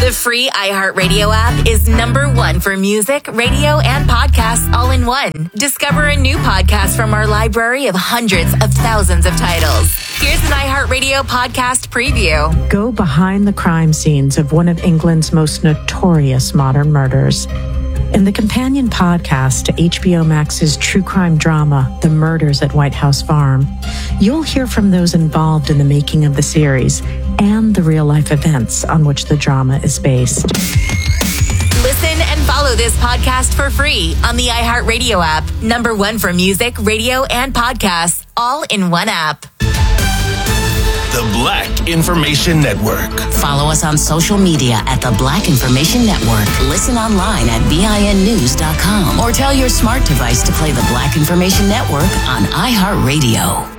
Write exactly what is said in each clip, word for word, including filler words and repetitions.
The free iHeartRadio app is number one for music, radio, and podcasts all in one. Discover a new podcast from our library of hundreds of thousands of titles. Here's an iHeartRadio podcast preview. Go behind the crime scenes of one of England's most notorious modern murders. In the companion podcast to H B O Max's true crime drama, The Murders at White House Farm, you'll hear from those involved in the making of the series and the real-life events on which the drama is based. Listen and follow this podcast for free on the iHeartRadio app. Number one for music, radio, and podcasts, all in one app. The Black Information Network. Follow us on social media at The Black Information Network. Listen online at B I N news dot com or tell your smart device to play The Black Information Network on iHeartRadio.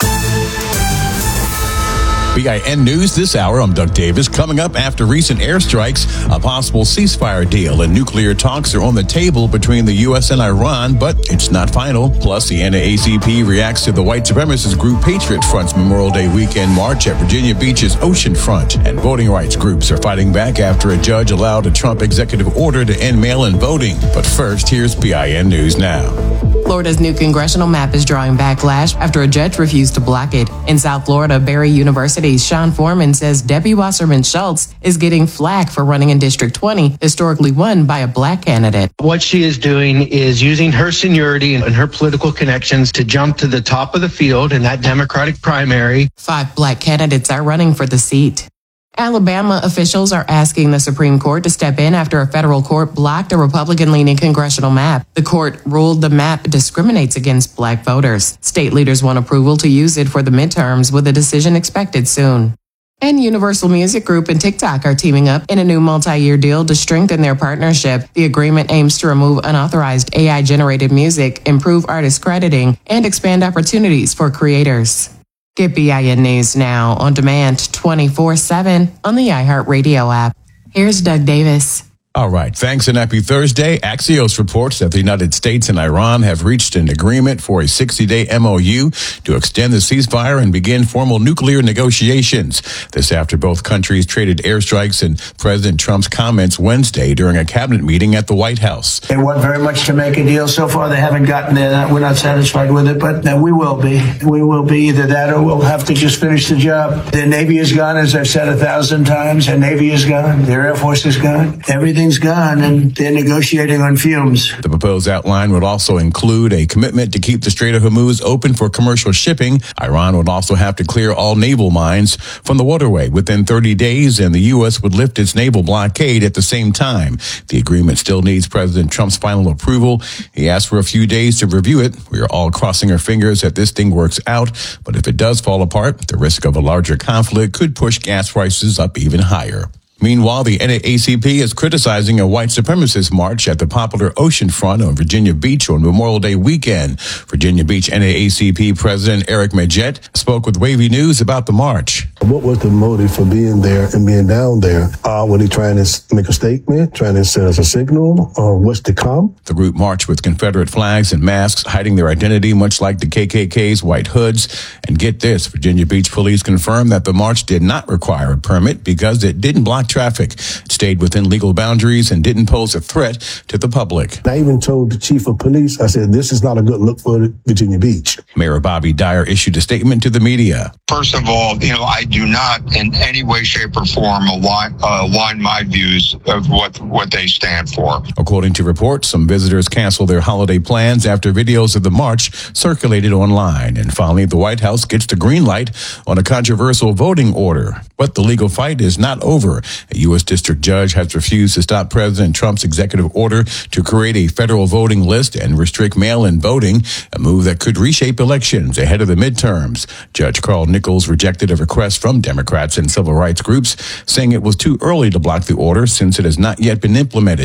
B I N News this hour. I'm Doug Davis. Coming up after recent airstrikes, a possible ceasefire deal and nuclear talks are on the table between the U S and Iran, but it's not final. Plus, the N double A C P reacts to the white supremacist group Patriot Front's Memorial Day weekend march at Virginia Beach's Ocean Front. And voting rights groups are fighting back after a judge allowed a Trump executive order to end mail-in voting. But first, here's B I N News Now. Florida's new congressional map is drawing backlash after a judge refused to block it. In South Florida, Barry University's Sean Foreman says Debbie Wasserman Schultz is getting flack for running in District twenty, historically won by a black candidate. What she is doing is using her seniority and her political connections to jump to the top of the field in that Democratic primary. Five black candidates are running for the seat. Alabama officials are asking the Supreme Court to step in after a federal court blocked a Republican-leaning congressional map. The court ruled the map discriminates against black voters. State leaders want approval to use it for the midterms, with a decision expected soon. And Universal Music Group and TikTok are teaming up in a new multi-year deal to strengthen their partnership. The agreement aims to remove unauthorized A I-generated music, improve artist crediting, and expand opportunities for creators. Get B I N News Now on demand twenty-four seven on the iHeartRadio app. Here's Doug Davis. All right. Thanks and happy Thursday. Axios reports that the United States and Iran have reached an agreement for a sixty-day M O U to extend the ceasefire and begin formal nuclear negotiations. This after both countries traded airstrikes and President Trump's comments Wednesday during a cabinet meeting at the White House. They want very much to make a deal. So far, they haven't gotten there. We're not satisfied with it, but we will be. We will be either that or we'll have to just finish the job. Their Navy is gone, as I've said a thousand times. Their Navy is gone. Their Air Force is gone. Everything gone, and they're negotiating on fumes. The proposed outline would also include a commitment to keep the Strait of Hormuz open for commercial shipping. Iran would also have to clear all naval mines from the waterway within thirty days, and the U S would lift its naval blockade at the same time. The agreement still needs President Trump's final approval. He asked for a few days to review it. We are all crossing our fingers that this thing works out, but if it does fall apart, the risk of a larger conflict could push gas prices up even higher. Meanwhile, the N double A C P is criticizing a white supremacist march at the popular Ocean Front on Virginia Beach on Memorial Day weekend. Virginia Beach N double A C P President Eric Majette spoke with Wavy News about the march. What was the motive for being there and being down there? Uh, were they trying to make a statement, trying to send us a signal, or what's to come? The group marched with Confederate flags and masks, hiding their identity, much like the K K K's white hoods. And get this, Virginia Beach police confirmed that the march did not require a permit because it didn't block traffic. It stayed within legal boundaries and didn't pose a threat to the public. I even told the chief of police, I said, this is not a good look for Virginia Beach. Mayor Bobby Dyer issued a statement to the media. First of all, you know, I do not in any way, shape, or form align, uh, align my views of what, what they stand for. According to reports, some visitors canceled their holiday plans after videos of the march circulated online. And finally, the White House gets the green light on a controversial voting order. But the legal fight is not over. A U S district judge has refused to stop President Trump's executive order to create a federal voting list and restrict mail-in voting, a move that could reshape elections ahead of the midterms. Judge Carl Nichols rejected a request from Democrats and civil rights groups, saying it was too early to block the order since it has not yet been implemented.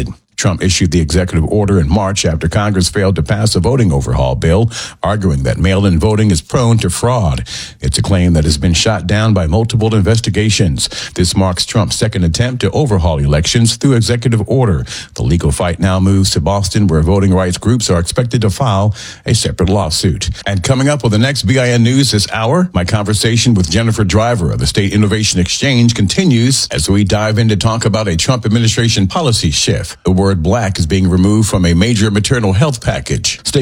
Trump issued the executive order in March after Congress failed to pass a voting overhaul bill, arguing that mail-in voting is prone to fraud. It's a claim that has been shot down by multiple investigations. This marks Trump's second attempt to overhaul elections through executive order. The legal fight now moves to Boston, where voting rights groups are expected to file a separate lawsuit. And coming up with the next B I N News this hour, my conversation with Jennifer Driver of the State Innovation Exchange continues as we dive in to talk about a Trump administration policy shift. The word black is being removed from a major maternal health package. Stay